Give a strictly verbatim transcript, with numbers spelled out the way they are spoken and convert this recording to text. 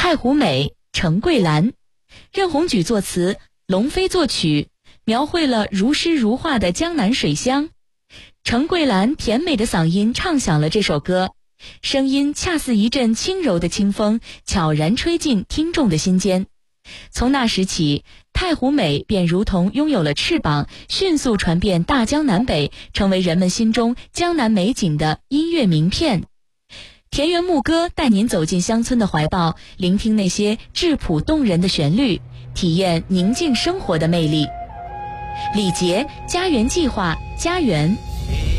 太湖美、程桂兰，任鸿举作词，龙飞作曲，描绘了如诗如画的江南水乡。程桂兰甜美的嗓音唱响了这首歌，声音恰似一阵轻柔的清风，悄然吹进听众的心间。从那时起，太湖美便如同拥有了翅膀，迅速传遍大江南北，成为人们心中江南美景的音乐名片。田园牧歌带您走进乡村的怀抱，聆听那些质朴动人的旋律，体验宁静生活的魅力。李杰家园计划，家园